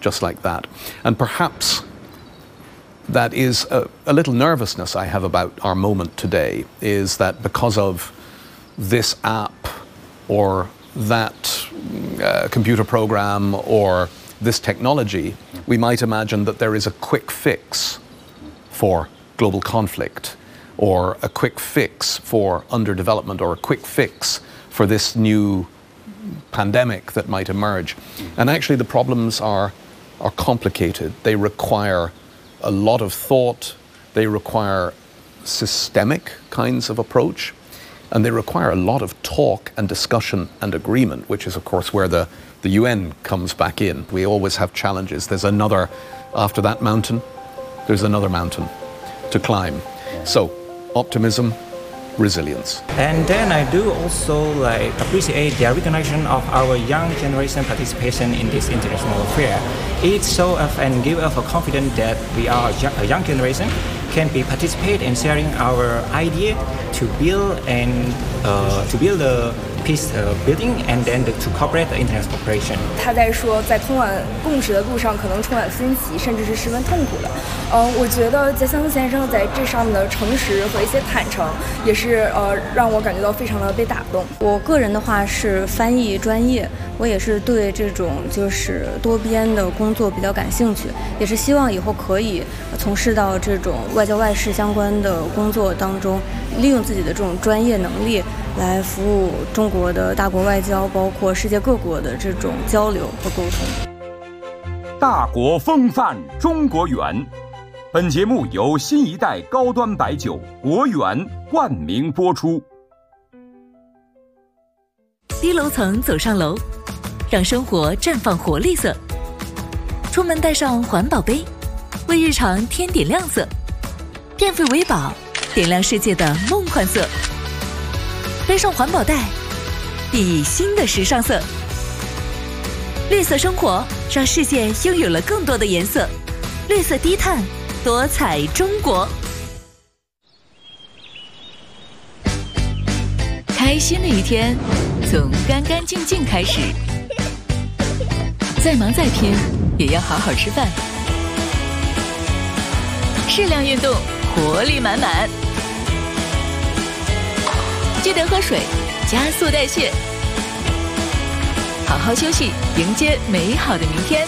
just like that. And perhaps that is a little nervousness I have about our moment today, is that because of this app or that computer program or this technology, we might imagine that there is a quick fix for global conflict, or a quick fix for underdevelopment, or a quick fix for this new pandemic that might emerge. And actually the problems are complicated. They require a lot of thought, they require systemic kinds of approach, and they require a lot of talk and discussion and agreement, which is of course where the UN comes back in. We always have challenges. There's another, after that mountain, there's another mountain to climb. So, optimism, resilience. And then I do also appreciate the recognition of our young generation participation in this international affair. It shows us and gives us a confidence that we are a young generation can be participate in sharing our idea to build the peace building and then to cooperate the international cooperation. 他在说，在通往共识的路上可能充满分歧，甚至是十分痛苦的。我觉得在香先生在这上面的诚实和一些坦诚，也是让我感觉到非常的被打动。 我个人的话是翻译专业，我也是对这种就是多边的工作比较感兴趣，也是希望以后可以从事到这种外交外事相关的工作当中，利用自己的这种专业能力来服务中国的大国外交，包括世界各国的这种交流和沟通。 大国风范，中国远。本节目由新一代高端白酒国源冠名播出。 低楼层走上楼，让生活绽放活力色。出门带上环保杯，为日常添点亮色。电费为宝，点亮世界的梦幻色。背上环保袋，熠熠新的时尚色。绿色生活，让世界拥有了更多的颜色。绿色低碳，多彩中国。开心的一天，从干干净净开始。再忙再拼，也要好好吃饭。适量运动，活力满满。记得喝水，加速代谢。好好休息，迎接美好的明天。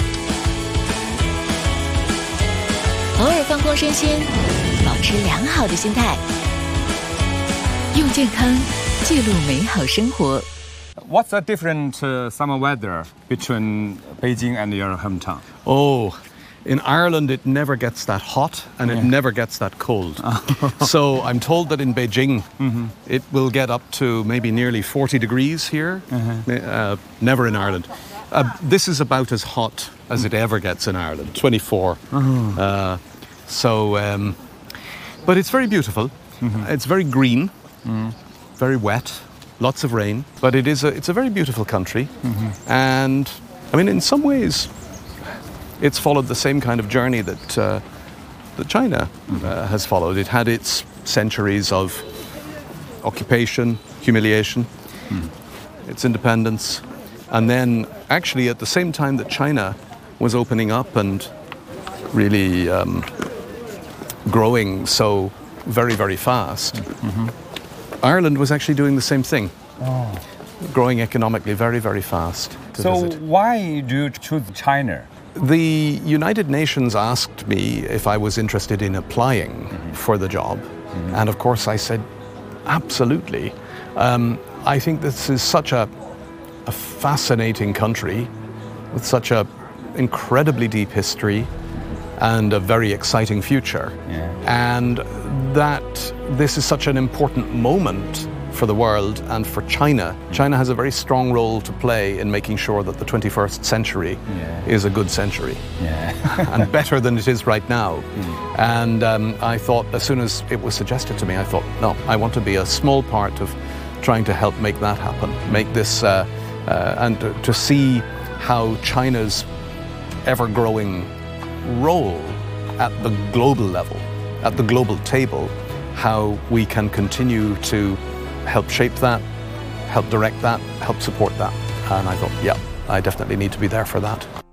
偶尔放空身心，保持良好的心态，用健康记录美好生活。 What's the different summer weather between Beijing and your hometown? Oh, in Ireland it never gets that hot and it never gets that cold. So I'm told that in Beijing it will get up to maybe nearly 40 degrees here. Never in Ireland. This is about as hot as it ever gets in Ireland, 24. But it's very beautiful. It's very green, very wet. Lots of rain, but it's a very beautiful country. And I mean, in some ways, it's followed the same kind of journey that China has followed. It had its centuries of occupation, humiliation, its independence, and then actually at the same time that China was opening up and really growing so very, very fast, Ireland was actually doing the same thing, growing economically very, very fast. So why do you choose China? The United Nations asked me if I was interested in applying for the job. And of course I said, absolutely. I think this is such a fascinating country with such an incredibly deep history and a very exciting future. And that this is such an important moment for the world and for China. China has a very strong role to play in making sure that the 21st century is a good century and better than it is right now. And I thought, as soon as it was suggested to me, I thought, no, I want to be a small part of trying to help make that happen, make this, and to see how China's ever-growing role at the global level, at the global table, how we can continue to help shape that, help direct that, help support that. And I thought, yeah, I definitely need to be there for that.